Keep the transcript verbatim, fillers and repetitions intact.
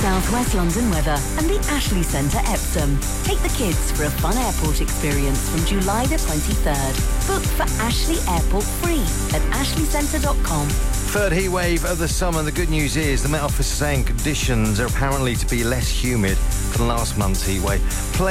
South West London weather and the Ashley Centre Epsom. Take the kids for a fun airport experience from July the twenty-third. Book for Ashley Airport free at ashley centre dot com. Third heat wave of the summer. The good news is the Met Office is saying conditions are apparently to be less humid than last month's heat wave.